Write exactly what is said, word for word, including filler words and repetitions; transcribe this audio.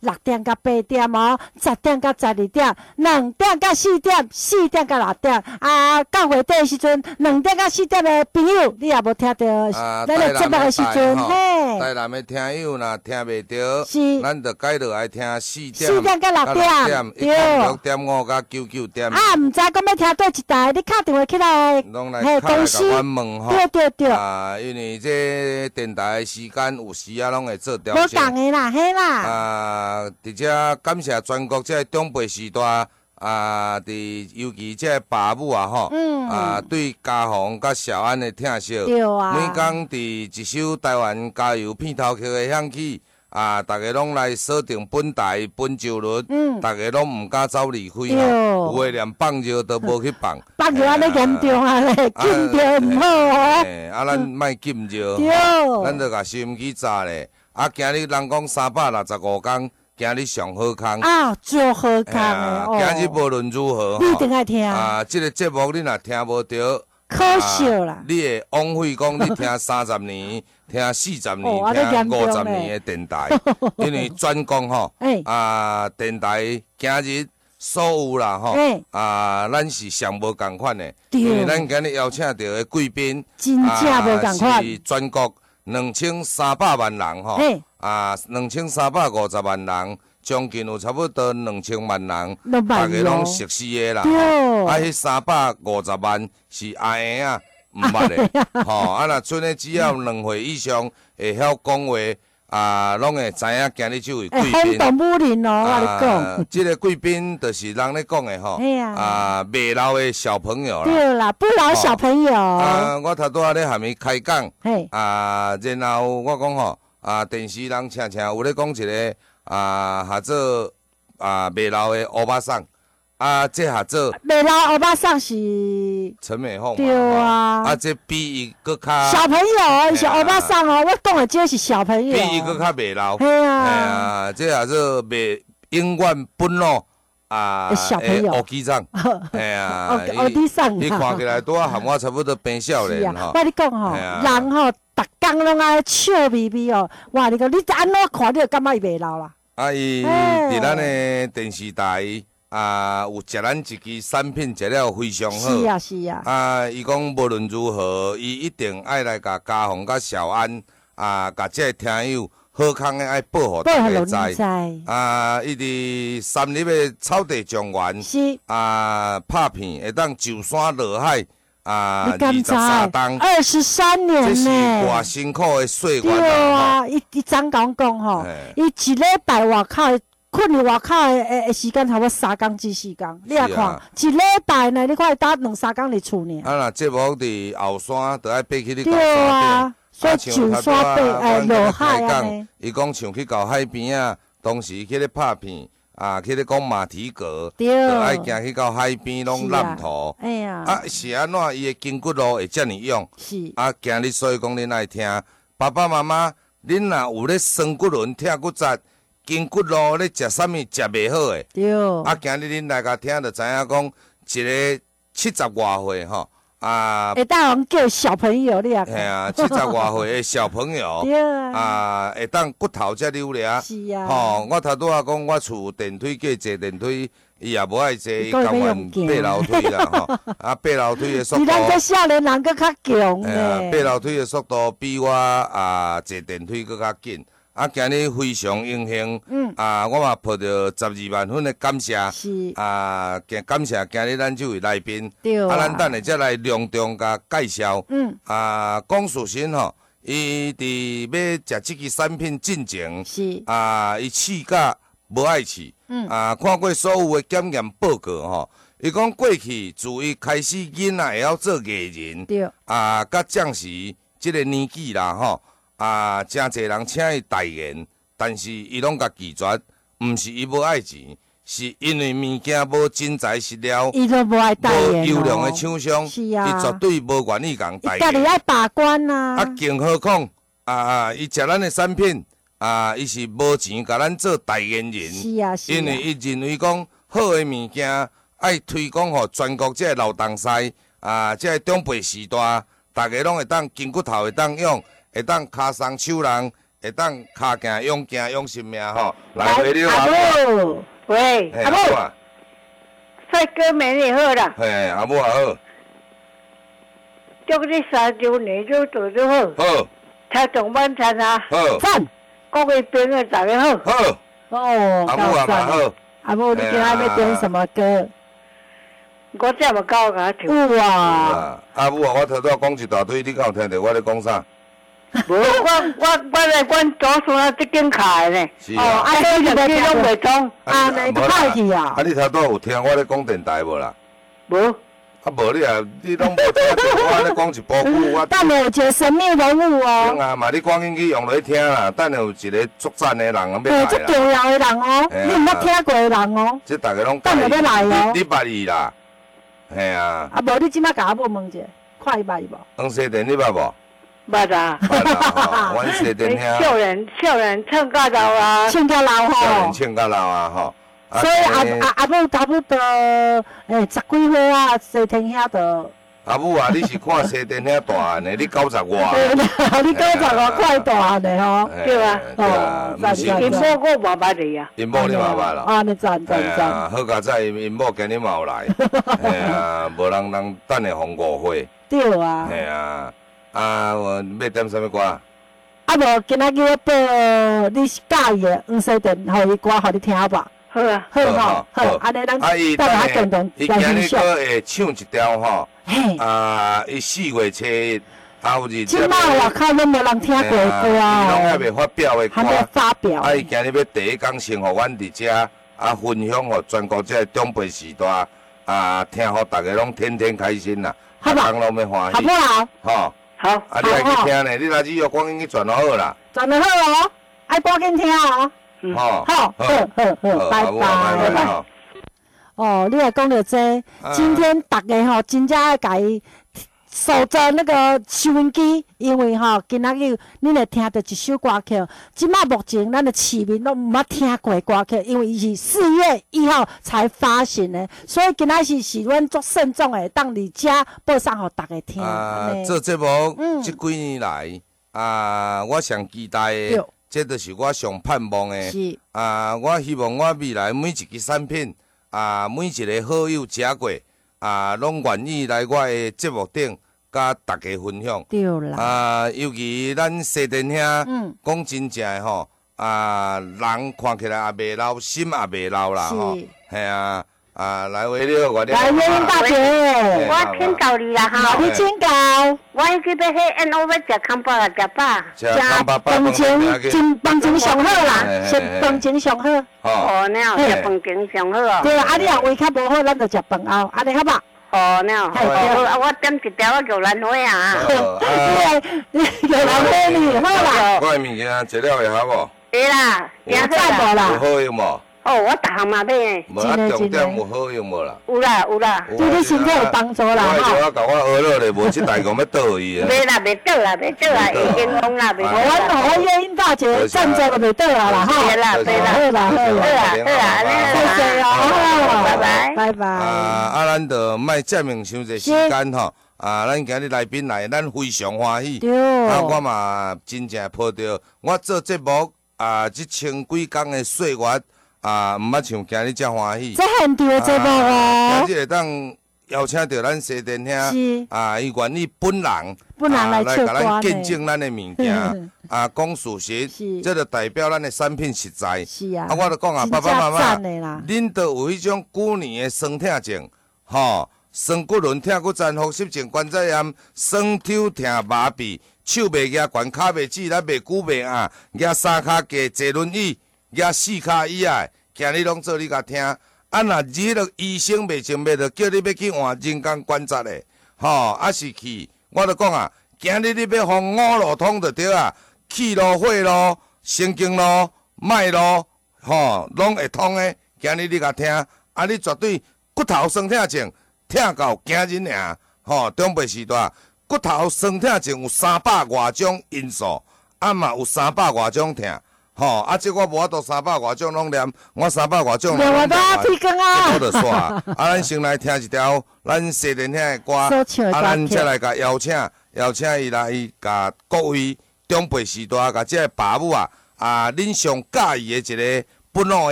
六点到八点哦，十点到十二点，两点到四点，四点到六点。啊，到月底的时阵，两点到四点的朋友，你也无听到咱的节目的时阵，嘿。 台南的听友若听袂到， 是， 咱就改落来听四点。 四点到六点， 对。六点五到九九点。 啊，毋知讲要听对一台，你敲电话起来， 嘿，公司。 对对对。 啊，因为这电台的时间有时啊，拢会做调整。 无共的啦，嘿啦。 啊，而且感谢全国这中辈时代啊，伫尤其这爸母啊吼，嗯、啊对家宏甲小安的疼惜， 对啊。 每工伫一首台湾加油片头曲的响起。啊！大家拢来锁定本台本周日，嗯，大家拢唔敢走离开吼，有诶连放尿都无去放， 放尿安尼严重啊咧，禁着唔好啊。 啊，咱莫禁着， 对， 咱着甲收音机炸咧。啊，今日人讲三百六十五天，今日上好康啊，最好康诶哦。 今日无论如何， 你一定爱听啊，这个节目你若听无着。 可笑啦！ 你会枉费讲你听三十年、听四十年、听五十年的电台，因为专讲吼，啊电台今日所有啦吼，啊咱是上无共款的，因为咱今日邀请到的贵宾， 真正无共款， 是全国两千三百万人吼，啊两千三百五十万人。将近有差不多两千万人，大家拢熟悉的啦。啊，迄三百五十万是阿爷啊，毋捌的。吼，啊，若剩的只要两岁以上会晓讲话，啊，拢会知影今日这位贵宾。 轰动武林哦，我你讲。 这个贵宾就是人咧讲的吼，啊，未老的小朋友啦。 对啦，不老小朋友。 啊，我头拄仔咧含伊开讲，啊，然后我讲吼，啊，电视人常常有咧讲一个。啊，合做啊未老的欧巴桑，啊，这合做未老欧巴桑是陈美凤嘛， 对啊， 啊，这比伊搁较小朋友，伊是欧巴桑哦，我讲的这是小朋友， 比伊搁较未老， 系啊， 系啊，这合做未永远本老啊， 小朋友， 乌鸡桑，系啊， 乌鸡桑， 你看起来拄啊含我差不多变少年吼，我你讲吼，人吼。逐工拢爱笑眯眯哦，哇！你讲你安怎看你就感觉伊袂老啦。 啊，伊伫咱的电视台啊，有食咱一支产品食了非常好。 是啊，是啊。 啊，伊讲无论如何，伊一定爱来甲家宏、甲小安啊，甲这个听友好康的爱保护大家知。啊，伊伫三立的草地状元是啊，拍片会当就山落海。啊，二十三档， 二十三年呢，这是偌辛苦的岁月。 对啊，伊伊昨讲讲吼，伊一礼拜外口困伫外口的诶时间差不多三工至四工，你也看，一礼拜呢，你看伊打两三工伫厝呢。 啊，若节目伫后山，就爱爬去你后山顶。 对啊，所以就山爬诶落海啊。 伊讲像去到海边啊，当时去咧拍片。啊，去咧讲马蹄格，就爱行去到海边拢揽土。哎呀，啊是安怎伊的筋骨路会遮尔勇？是啊，今日所以讲恁爱听，爸爸妈妈，恁若有咧酸骨轮、疼骨折、筋骨路咧食啥物食袂好诶？对。啊，今日恁来甲听就知影讲，一个七十外岁吼。啊， 会当叫小朋友咧， 系啊，七十外岁的小朋友，对啊，啊，会当骨头才溜咧，是啊，吼，我头拄仔讲，我厝电梯叫坐电梯，伊也无爱坐，伊甘愿爬楼梯啦，吼，啊，爬楼梯的速度， 是咱这少年人搁较强咧，爬楼梯的速度比我啊坐电梯搁较紧。啊，今日非常荣幸，嗯，啊，我嘛抱着十二万分的感谢，是啊，感谢今日咱这位来宾，对啊，咱等下再来隆重甲介绍，嗯，啊，龚树新吼，伊伫要食这支产品进前，是啊，伊试甲无爱试，嗯，啊，看过所有的检验报告吼，伊讲过去自伊开始囡仔会晓做艺人，对，啊，甲暂时即个年纪啦，吼。啊，真侪人请伊代言，但是伊拢甲拒绝，毋是伊无爱钱，是因为物件无真材实料， 伊都无爱代言， 无优良的厂商，是啊，伊绝对无愿意共代言。 家己爱把关啊！ 啊，更何况啊，伊食咱的产品啊，伊是无钱甲咱做代言人，是啊，是啊，因为伊认为讲好的物件爱推广互全国这老东西啊，这中辈时代，大家拢会当筋骨头会当用。会当骹松手人， 会当骹行勇行勇性命吼。来，回你阿母，喂， 阿母， 帅哥美女好啦。 嘿，阿母也好。 祝你三周年就做得好。 好。 吃中晚餐啊。 好。 赞。 各位朋友大家好。 好。 哦， 阿母也蛮好。 阿母，你今仔要点什么歌？ 我这么高甲唱。 哇！ 阿母啊，我头拄讲一大堆，你敢有听到我咧讲啥？ 无，我我我来阮祖孙啊，这间卡呢。 是啊。 哦，啊，你就这拢袂通， 啊，你歹去啊？ 啊，你头拄有听我咧讲电台无啦？ 无。 啊，无你啊，你拢无听到我咧讲一部句，我。 等下有一个神秘人物哦。 啊，嘛，你赶紧去用来听啦。等下有一个足赞的人要来啦。 最重要的人哦，你毋捌听过的人哦。 即大家拢。 等下要来哦。 你捌伊啦？嘿啊。 啊，无你即摆甲阿母问者，看伊捌伊无？ 黄西田你捌无？ 捌啦。 捌啦，吼，阮西田兄。 少年少年唱到老啊。 唱到老吼。 少年唱到老啊，吼。 所以阿阿阿母差不多诶十几岁啊，西田兄就。 阿母啊，你是看西田兄大汉的，你九十外。 你九十外快大汉的吼。 对啊。 哦， 赞赞。因某我无捌你啊。 因某你嘛捌啦。 啊，你赞赞赞。 好佳哉，因某今日嘛有来。嘿啊，无人人等下放误会。 对啊。 嘿啊，啊，要点什么歌？ 啊无，今仔日要播你是介意的黄西田，互伊歌，互你听好吧？ 好啊， 好吼，好，安尼咱等下共同伊今日佫会唱一条吼， 嘿， 啊，伊四月初一，啊有日。 即摆外口拢无人听过歌哦。 伊拢还未发表的歌。 还没发表。 啊，伊今日要第一天先互阮伫遮啊分享，互全国这长辈时代啊，听互大家拢天天开心啦， 好吧？ 人拢要欢喜。 好不好？ 吼。 好。 啊，你来去听呢，你来只要赶紧去传好啦。 传得好哦，爱赶紧听哦。 好， 好，好，好，好，拜拜，拜拜。哦，你来讲到这，今天大家吼真正爱甲伊守着那个收音机，因为吼今仔日恁会听到一首歌曲，即摆目前咱的市民拢毋捌听过歌曲，因为伊是四月一号才发行的，所以今仔是是阮足慎重的，当伫遮播送互大家听。 啊，做节目即几年来，啊，我上期待的。这就是我上盼望的。 是啊，我希望我未来每一支产品，啊，每一个好友食过，啊，拢愿意来我的节目顶，甲大家分享。 对啦。 啊，尤其咱西田兄， 嗯， 讲真正的吼，啊，人看起来也袂老，心也袂老啦吼。系啊。啊，来为了我哋。来， 欢迎大姐， 我请教你啦哈。 你请教。 我去要迄按我要食康巴啦，食饱。 食康巴饱。 饭前真饭前上好啦，食饭前上好。 哦，那食饭前上好哦。 对啊，啊你若胃较无好，咱就食饭后，安尼好吧？ 哦，那哦，啊我点一条玉兰花啊。 你玉兰花你好啦。 我的物件食了会好无？ 会啦， 有赞无啦？ 有好用无？ 哦，我逐项嘛买诶。 无啊，重点有好用无啦？ 有啦有啦， 对你身体有帮助啦吼。我就甲我学落咧，无即代讲要倒伊啊。 袂啦，袂倒啦，袂倒啦，会健康啦，袂。 我我叶英大姐站着就袂倒啦啦，哈。 对啦对啦， 好啦好啦好啦好啦，安尼啦。 谢谢哦， 拜拜拜拜。 啊啊，咱就莫占用伤济时间吼。啊，咱今日来宾来，咱非常欢喜。 对。 啊，我嘛真正抱着我做节目啊，即千几工的岁月。啊，毋捌像今日遮欢喜。 这现场的节目哦。 今日会当邀请到咱西田兄，啊，伊愿意本人， 本人来唱歌来甲咱见证咱的物件，啊，讲事实，这就代表咱的产品实在。 是啊。 啊，我就讲啊，爸爸妈妈，恁都有迄种旧年的酸痛症，吼，酸骨轮痛、骨粘附湿症、关节炎、酸抽痛、麻痹、手袂举悬、骹袂止、力袂久袂硬、举三骹架、坐轮椅。举四骹以外，今日拢做你甲听。啊，若日落医生袂前袂着叫你要去换人工关节的，吼，啊是去，我著讲啊，今日你要放五路通就对啊，气路、血路、神经路、脉路，吼，拢会通的。今日你甲听，啊，你绝对骨头酸痛症，痛到惊人赢，吼，中辈时代骨头酸痛症有三百外种因素，啊嘛有三百外种痛。吼，啊！即我无法度三百外种拢念，我三百外种拢念。我著煞。啊，咱先来听一条咱西田兄的歌，啊，咱再来甲邀请邀请伊来甲各位中辈时代，甲即个爸母啊啊，恁上介意的一个不老